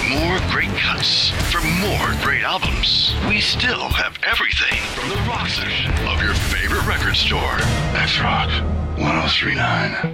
more great cuts, for more great albums, we still have everything from the rock section of your favorite record store. That's Rock 1039.